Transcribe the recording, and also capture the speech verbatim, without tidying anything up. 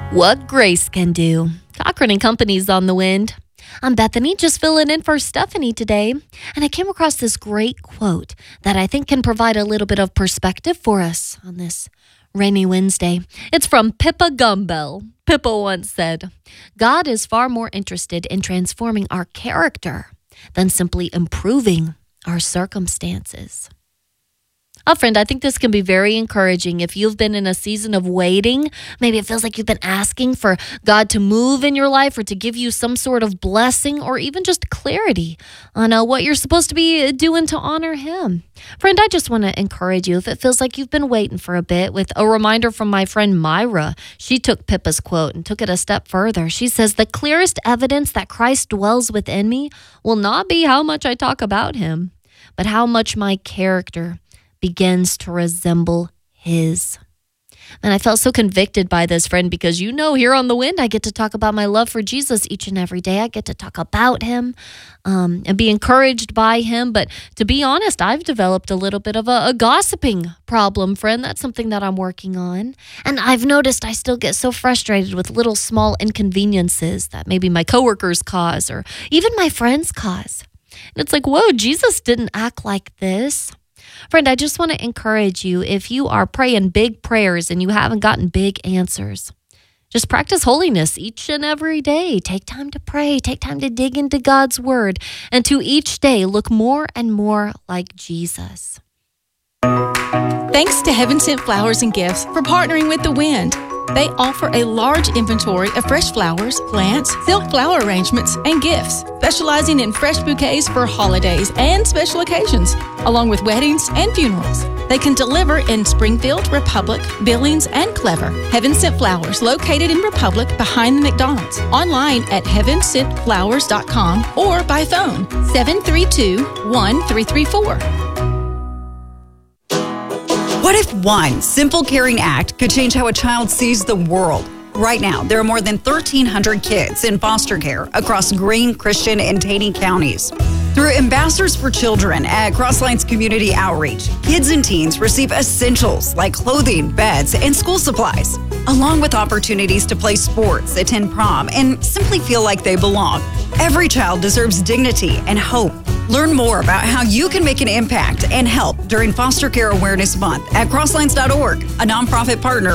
What grace can do. Cochran and Company's on the wind. I'm Bethany, just filling in for Stephanie today, and I came across this great quote that I think can provide a little bit of perspective for us on this rainy Wednesday. It's from Pippa Gumbel. Pippa once said, "God is far more interested in transforming our character than simply improving our circumstances." Oh, friend, I think this can be very encouraging if you've been in a season of waiting. Maybe it feels like you've been asking for God to move in your life or to give you some sort of blessing or even just clarity on uh, what you're supposed to be doing to honor Him. Friend, I just want to encourage you if it feels like you've been waiting for a bit with a reminder from my friend Myra. She took Pippa's quote and took it a step further. She says, "The clearest evidence that Christ dwells within me will not be how much I talk about Him, but how much my character begins to resemble His." And I felt so convicted by this, friend, because you know, here on The Wind, I get to talk about my love for Jesus each and every day. I get to talk about Him um, and be encouraged by Him. But to be honest, I've developed a little bit of a, a gossiping problem, friend. That's something that I'm working on. And I've noticed I still get so frustrated with little small inconveniences that maybe my coworkers cause or even my friends cause. And it's like, whoa, Jesus didn't act like this. Friend, I just want to encourage you, if you are praying big prayers and you haven't gotten big answers, just practice holiness each and every day. Take time to pray. Take time to dig into God's word and to each day look more and more like Jesus. Thanks to Heaven Sent Flowers and Gifts for partnering with The Wind. They offer a large inventory of fresh flowers, plants, silk flower arrangements, and gifts, specializing in fresh bouquets for holidays and special occasions, along with weddings and funerals. They can deliver in Springfield, Republic, Billings, and Clever. Heaven Sent Flowers, located in Republic behind the McDonald's. Online at heaven sent flowers dot com or by phone seven three two, one three three four. What if one simple, caring act could change how a child sees the world? Right now, there are more than thirteen hundred kids in foster care across Greene, Christian, and Taney counties. Through Ambassadors for Children at Crosslines Community Outreach, kids and teens receive essentials like clothing, beds, and school supplies, along with opportunities to play sports, attend prom, and simply feel like they belong. Every child deserves dignity and hope. Learn more about how you can make an impact and help during Foster Care Awareness Month at crosslines dot org, a nonprofit partner